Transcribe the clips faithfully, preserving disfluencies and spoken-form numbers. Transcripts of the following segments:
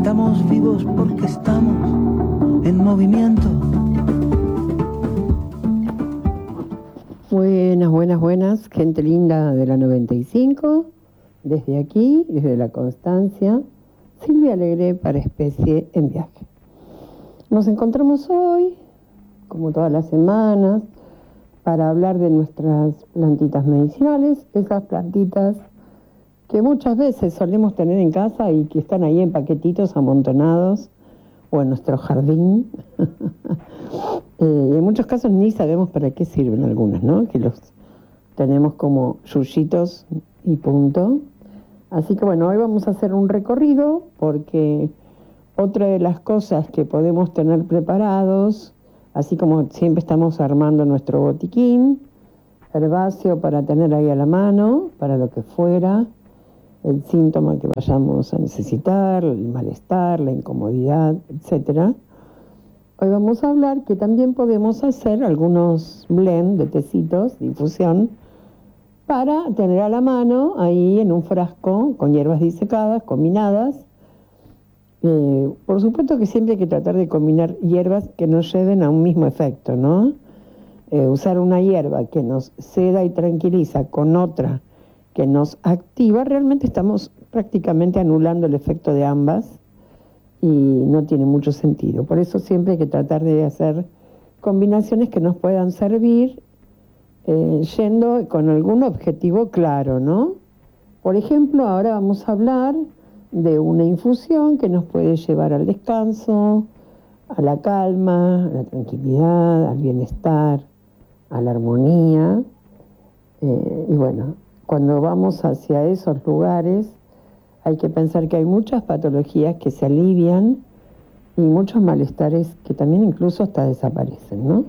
Estamos vivos porque estamos en movimiento. Buenas, buenas, buenas, gente linda de la noventa y cinco, desde aquí, desde La Constancia, Silvia Alegre para Especie en Viaje. Nos encontramos hoy, como todas las semanas, para hablar de nuestras plantitas medicinales, esas plantitas que muchas veces solemos tener en casa y que están ahí en paquetitos amontonados o en nuestro jardín. Eh, y en muchos casos ni sabemos para qué sirven algunas, ¿no? Que los tenemos como yuyitos y punto. Así que bueno, hoy vamos a hacer un recorrido porque otra de las cosas que podemos tener preparados, así como siempre estamos armando nuestro botiquín herbáceo para tener ahí a la mano, para lo que fuera, el síntoma que vayamos a necesitar, el malestar, la incomodidad, etcétera. Hoy vamos a hablar que también podemos hacer algunos blend de tecitos de infusión para tener a la mano ahí en un frasco con hierbas disecadas, combinadas. Eh, por supuesto que siempre hay que tratar de combinar hierbas que nos lleven a un mismo efecto, ¿no? Eh, usar una hierba que nos seda y tranquiliza con otra que nos activa, realmente estamos prácticamente anulando el efecto de ambas. Y no tiene mucho sentido. Por eso siempre hay que tratar de hacer combinaciones que nos puedan servir eh, yendo con algún objetivo claro, ¿no? Por ejemplo, ahora vamos a hablar de una infusión que nos puede llevar al descanso, a la calma, a la tranquilidad, al bienestar, a la armonía. Eh, y bueno, cuando vamos hacia esos lugares, hay que pensar que hay muchas patologías que se alivian y muchos malestares que también incluso hasta desaparecen, ¿no?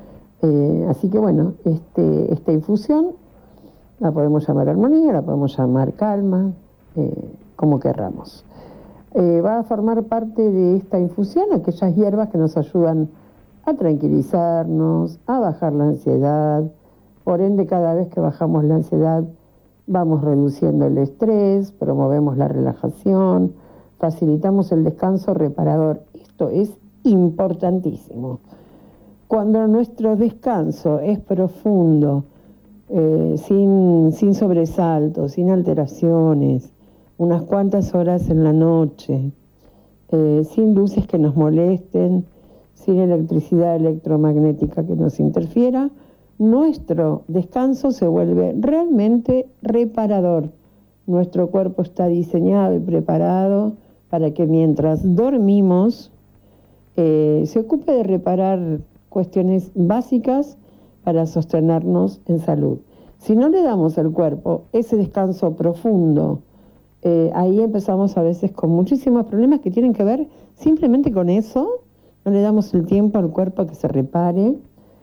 Eh, así que bueno, este, esta infusión la podemos llamar armonía, la podemos llamar calma, eh, como querramos. Eh, va a formar parte de esta infusión aquellas hierbas que nos ayudan a tranquilizarnos, a bajar la ansiedad. Por ende, cada vez que bajamos la ansiedad, vamos reduciendo el estrés, promovemos la relajación, facilitamos el descanso reparador. Esto es importantísimo. Cuando nuestro descanso es profundo, eh, sin, sin sobresaltos, sin alteraciones, unas cuantas horas en la noche, eh, sin luces que nos molesten, sin electricidad electromagnética que nos interfiera, nuestro descanso se vuelve realmente reparador. Nuestro cuerpo está diseñado y preparado para que mientras dormimos eh, se ocupe de reparar cuestiones básicas para sostenernos en salud. Si no le damos al cuerpo ese descanso profundo, eh, ahí empezamos a veces con muchísimos problemas que tienen que ver simplemente con eso. No le damos el tiempo al cuerpo a que se repare.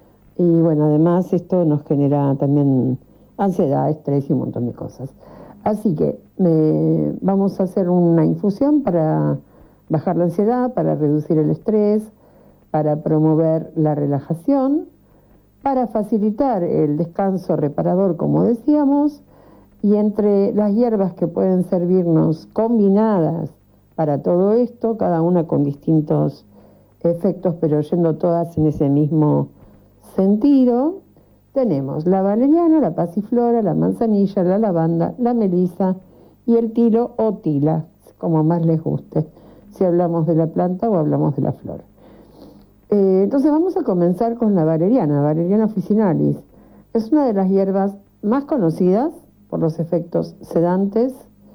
Y bueno, además esto nos genera también ansiedad, estrés y un montón de cosas. Así que eh, vamos a hacer una infusión para bajar la ansiedad, para reducir el estrés, para promover la relajación, para facilitar el descanso reparador, como decíamos, y entre las hierbas que pueden servirnos combinadas para todo esto, cada una con distintos efectos, pero yendo todas en ese mismo sentido, tenemos la valeriana, la pasiflora, la manzanilla, la lavanda, la melisa y el tilo o tila, como más les guste, si hablamos de la planta o hablamos de la flor. Eh, entonces vamos a comenzar con la valeriana, Valeriana officinalis. Es una de las hierbas más conocidas por los efectos sedantes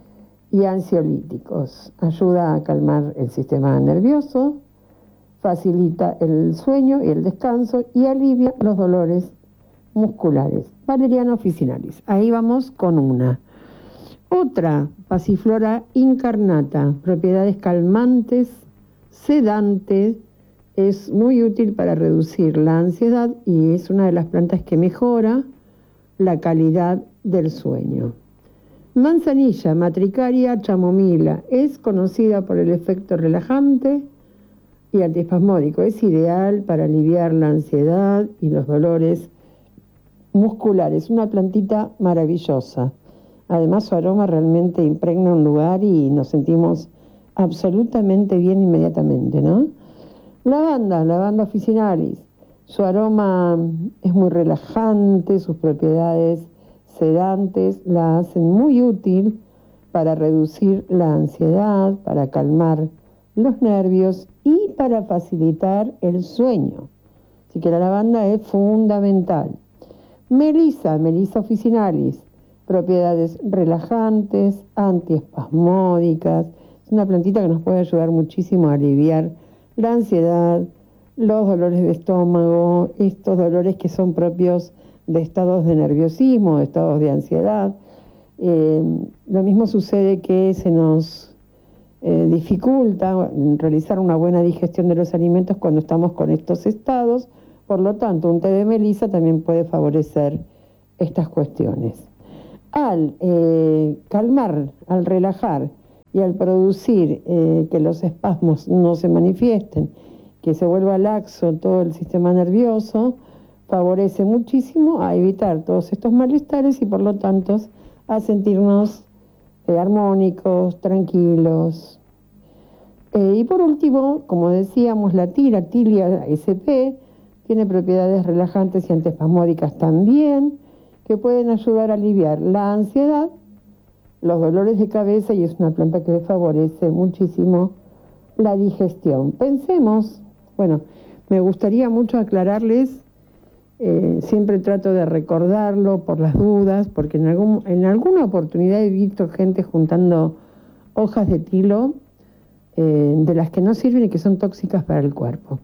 y ansiolíticos. Ayuda a calmar el sistema nervioso, facilita el sueño y el descanso y alivia los dolores musculares. Valeriana officinalis. Ahí vamos con una. Otra, pasiflora incarnata, propiedades calmantes, sedantes, es muy útil para reducir la ansiedad y es una de las plantas que mejora la calidad del sueño. Manzanilla, matricaria chamomila, es conocida por el efecto relajante y antiespasmódico. Es ideal para aliviar la ansiedad y los dolores musculares. Una plantita maravillosa. Además, su aroma realmente impregna un lugar y nos sentimos absolutamente bien inmediatamente, ¿no? Lavanda, lavanda officinalis. Su aroma es muy relajante, sus propiedades sedantes la hacen muy útil para reducir la ansiedad, para calmar los nervios y para facilitar el sueño. Así que la lavanda es fundamental. Melisa, Melisa officinalis, propiedades relajantes, antiespasmódicas. Es una plantita que nos puede ayudar muchísimo a aliviar la ansiedad, los dolores de estómago, estos dolores que son propios de estados de nerviosismo, de estados de ansiedad. Eh, lo mismo sucede que se nos eh, dificulta realizar una buena digestión de los alimentos cuando estamos con estos estados. Por lo tanto, un té de melisa también puede favorecer estas cuestiones. Al eh, calmar, al relajar y al producir eh, que los espasmos no se manifiesten, que se vuelva laxo todo el sistema nervioso, favorece muchísimo a evitar todos estos malestares y por lo tanto a sentirnos eh, armónicos, tranquilos. Eh, y por último, como decíamos, la tila, Tilia S P, tiene propiedades relajantes y antiespasmódicas también, que pueden ayudar a aliviar la ansiedad, los dolores de cabeza, y es una planta que favorece muchísimo la digestión. Pensemos, bueno, me gustaría mucho aclararles, eh, siempre trato de recordarlo por las dudas, porque en, algún, en alguna oportunidad he visto gente juntando hojas de tilo eh, de las que no sirven y que son tóxicas para el cuerpo.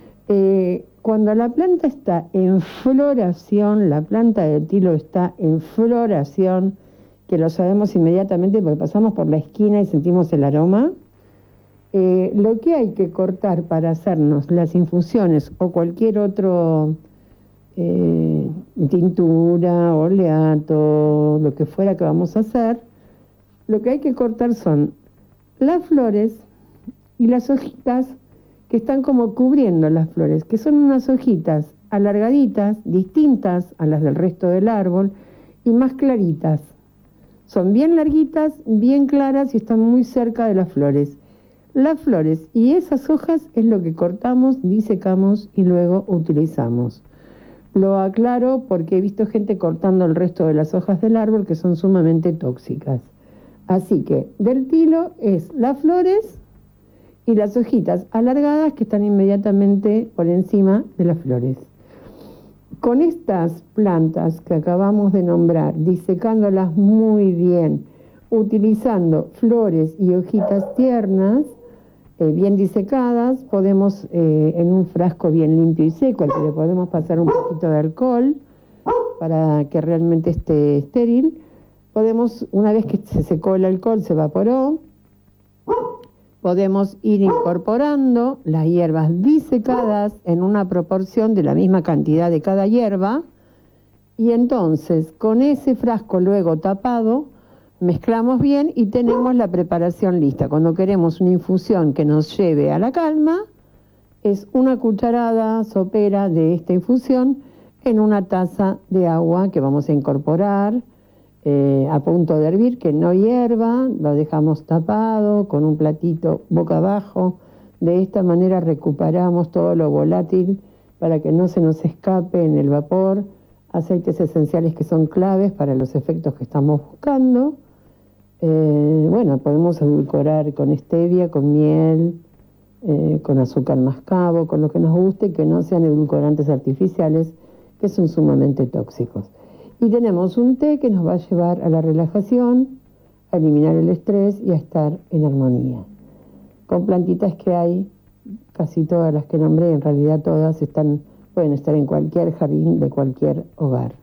Eh, cuando la planta está en floración, la planta de tilo está en floración, que lo sabemos inmediatamente porque pasamos por la esquina y sentimos el aroma, eh, lo que hay que cortar para hacernos las infusiones o cualquier otro eh, tintura, oleato, lo que fuera que vamos a hacer, lo que hay que cortar son las flores y las hojitas que están como cubriendo las flores, que son unas hojitas alargaditas, distintas a las del resto del árbol y más claritas. Son bien larguitas, bien claras y están muy cerca de las flores. Las flores y esas hojas es lo que cortamos, disecamos y luego utilizamos. Lo aclaro porque he visto gente cortando el resto de las hojas del árbol que son sumamente tóxicas. Así que del tilo es las flores y las hojitas alargadas que están inmediatamente por encima de las flores. Con estas plantas que acabamos de nombrar, disecándolas muy bien, utilizando flores y hojitas tiernas, eh, bien disecadas, podemos eh, en un frasco bien limpio y seco, al que le podemos pasar un poquito de alcohol para que realmente esté estéril, podemos, una vez que se secó el alcohol, se evaporó, podemos ir incorporando las hierbas disecadas en una proporción de la misma cantidad de cada hierba y entonces con ese frasco luego tapado mezclamos bien y tenemos la preparación lista. Cuando queremos una infusión que nos lleve a la calma, es una cucharada sopera de esta infusión en una taza de agua que vamos a incorporar Eh, a punto de hervir, que no hierva, lo dejamos tapado con un platito boca abajo. De esta manera recuperamos todo lo volátil para que no se nos escape en el vapor aceites esenciales que son claves para los efectos que estamos buscando. Eh, bueno, podemos edulcorar con stevia, con miel, eh, con azúcar mascabo, con lo que nos guste, que no sean edulcorantes artificiales que son sumamente tóxicos. Y tenemos un té que nos va a llevar a la relajación, a eliminar el estrés y a estar en armonía. Con plantitas que hay, casi todas las que nombré, en realidad todas están, pueden estar en cualquier jardín de cualquier hogar.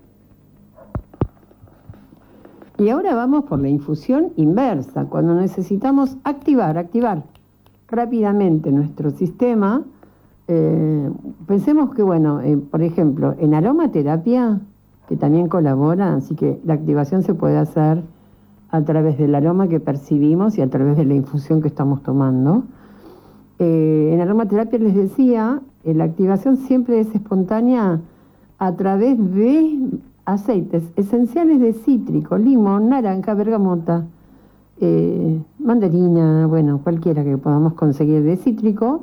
Y ahora vamos por la infusión inversa, cuando necesitamos activar, activar rápidamente nuestro sistema. Eh, pensemos que, bueno, eh, por ejemplo, en aromaterapia, que también colabora, así que la activación se puede hacer a través del aroma que percibimos y a través de la infusión que estamos tomando. Eh, en aromaterapia les decía, eh, la activación siempre es espontánea a través de aceites esenciales de cítrico, limón, naranja, bergamota. eh, mandarina, bueno, cualquiera que podamos conseguir de cítrico,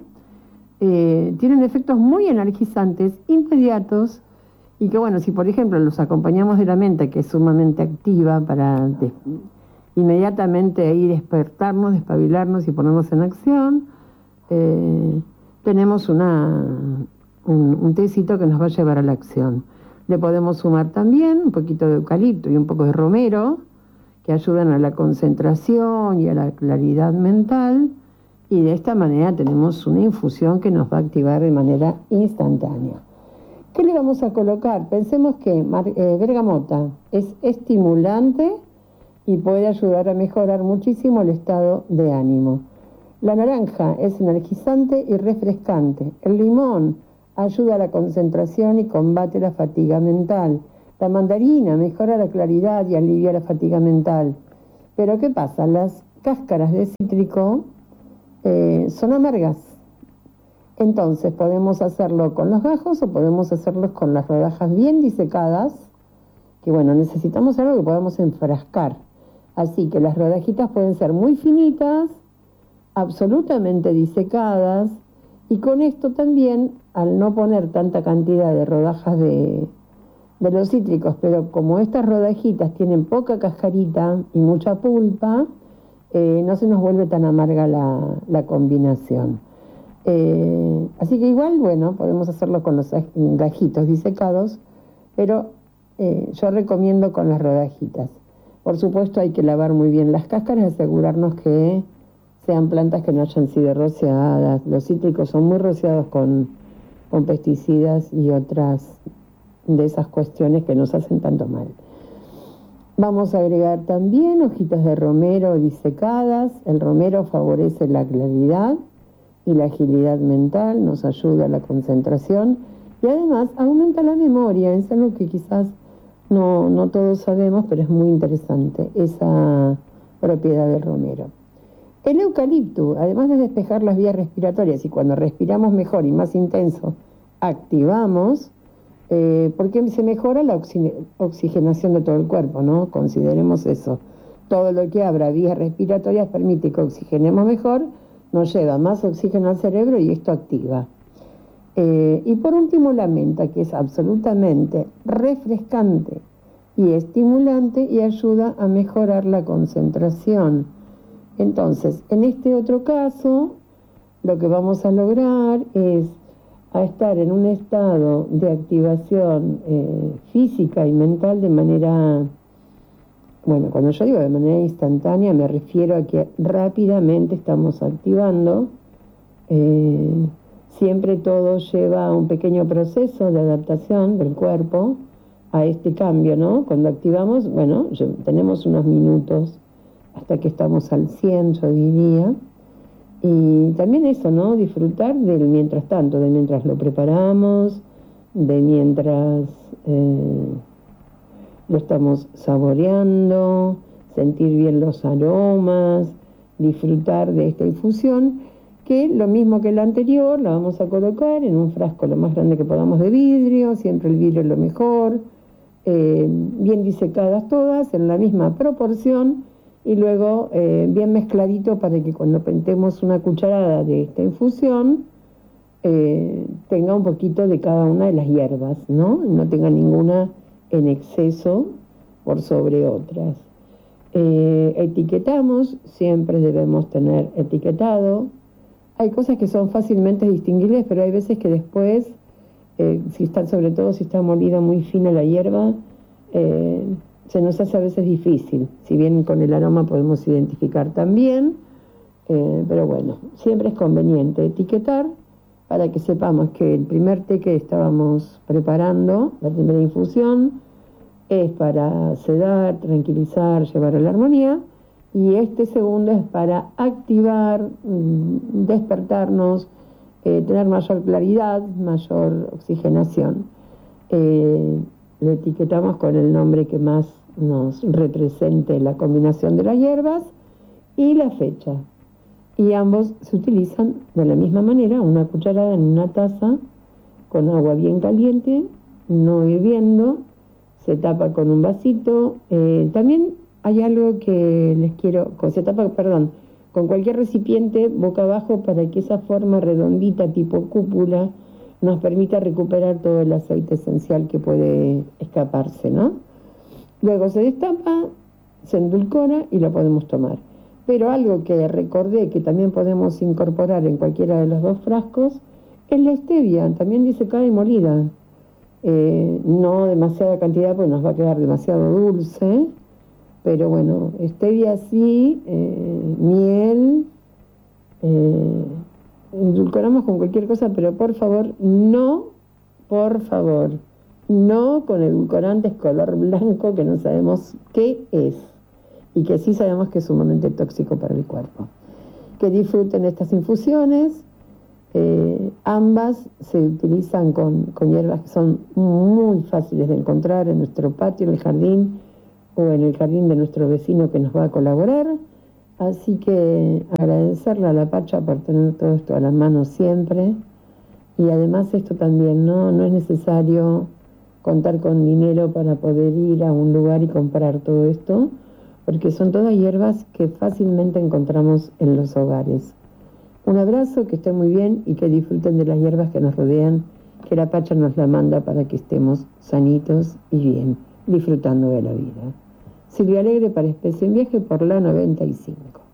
eh, tienen efectos muy energizantes, inmediatos, y que bueno, si por ejemplo los acompañamos de la menta, que es sumamente activa para de, inmediatamente ahí despertarnos, despabilarnos y ponernos en acción, eh, tenemos una, un, un tecito que nos va a llevar a la acción. Le podemos sumar también un poquito de eucalipto y un poco de romero, que ayudan a la concentración y a la claridad mental, y de esta manera tenemos una infusión que nos va a activar de manera instantánea. ¿Qué le vamos a colocar? Pensemos que eh, bergamota es estimulante y puede ayudar a mejorar muchísimo el estado de ánimo. La naranja es energizante y refrescante. El limón ayuda a la concentración y combate la fatiga mental. La mandarina mejora la claridad y alivia la fatiga mental. Pero ¿qué pasa? Las cáscaras de cítrico eh, son amargas. Entonces podemos hacerlo con los gajos o podemos hacerlos con las rodajas bien disecadas, que bueno, necesitamos algo que podamos enfrascar. Así que las rodajitas pueden ser muy finitas, absolutamente disecadas, y con esto también, al no poner tanta cantidad de rodajas de, de los cítricos, pero como estas rodajitas tienen poca cascarita y mucha pulpa, eh, no se nos vuelve tan amarga la, la combinación. Eh, así que igual, bueno, podemos hacerlo con los gajitos disecados, pero eh, yo recomiendo con las rodajitas. Por supuesto hay que lavar muy bien las cáscaras y asegurarnos que sean plantas que no hayan sido rociadas. Los cítricos son muy rociados con, con pesticidas y otras de esas cuestiones que nos hacen tanto mal. Vamos a agregar también hojitas de romero disecadas. El romero favorece la claridad y la agilidad mental, nos ayuda a la concentración y además aumenta la memoria. Es algo que quizás no, no todos sabemos, pero es muy interesante esa propiedad del romero. El eucalipto, además de despejar las vías respiratorias, y cuando respiramos mejor y más intenso, activamos, eh, porque se mejora la oxi- oxigenación de todo el cuerpo, ¿no? Consideremos eso. Todo lo que abra vías respiratorias permite que oxigenemos mejor, nos lleva más oxígeno al cerebro y esto activa. Eh, y por último la menta, que es absolutamente refrescante y estimulante y ayuda a mejorar la concentración. Entonces, en este otro caso, lo que vamos a lograr es a estar en un estado de activación eh, física y mental de manera, bueno, cuando yo digo de manera instantánea, me refiero a que rápidamente estamos activando. Eh, siempre todo lleva a un pequeño proceso de adaptación del cuerpo a este cambio, ¿no? Cuando activamos, bueno, tenemos unos minutos hasta que estamos al cien, yo diría. Y también eso, ¿no? Disfrutar del mientras tanto, de mientras lo preparamos, de mientras eh, lo estamos saboreando, sentir bien los aromas, disfrutar de esta infusión, que lo mismo que la anterior, la vamos a colocar en un frasco lo más grande que podamos de vidrio, siempre el vidrio es lo mejor, eh, bien disecadas todas, en la misma proporción, y luego eh, bien mezcladito para que cuando pentemos una cucharada de esta infusión eh, tenga un poquito de cada una de las hierbas, ¿no? No tenga ninguna en exceso por sobre otras. Eh, etiquetamos, siempre debemos tener etiquetado. Hay cosas que son fácilmente distinguibles, pero hay veces que después, eh, si está, sobre todo si está molida muy fina la hierba, eh, se nos hace a veces difícil. Si bien con el aroma podemos identificar también, eh, pero bueno, siempre es conveniente etiquetar para que sepamos que el primer té que estábamos preparando, la primera infusión, es para sedar, tranquilizar, llevar a la armonía, y este segundo es para activar, despertarnos, eh, tener mayor claridad, mayor oxigenación. Eh, lo etiquetamos con el nombre que más nos represente la combinación de las hierbas y la fecha. Y ambos se utilizan de la misma manera, una cucharada en una taza con agua bien caliente, no hirviendo, se tapa con un vasito. Eh, también hay algo que les quiero, con, se tapa, perdón, con cualquier recipiente boca abajo para que esa forma redondita tipo cúpula nos permita recuperar todo el aceite esencial que puede escaparse, ¿no? Luego se destapa, se endulcora y lo podemos tomar. Pero algo que recordé que también podemos incorporar en cualquiera de los dos frascos es la stevia, también dice cae molida. Eh, no demasiada cantidad porque nos va a quedar demasiado dulce, pero bueno, stevia sí, eh, miel, eh, endulcoramos con cualquier cosa, pero por favor, no, por favor, no con edulcorantes color blanco que no sabemos qué es y que sí sabemos que es sumamente tóxico para el cuerpo. Que disfruten estas infusiones. Eh, ambas se utilizan con, con hierbas que son muy fáciles de encontrar en nuestro patio, en el jardín o en el jardín de nuestro vecino que nos va a colaborar. Así que agradecerle a la Pacha por tener todo esto a la mano siempre. Y además esto también, ¿no? No es necesario contar con dinero para poder ir a un lugar y comprar todo esto, porque son todas hierbas que fácilmente encontramos en los hogares. Un abrazo, que estén muy bien y que disfruten de las hierbas que nos rodean, que la Pacha nos la manda para que estemos sanitos y bien, disfrutando de la vida. Silvia Alegre para Especie en Viaje por la noventa y cinco.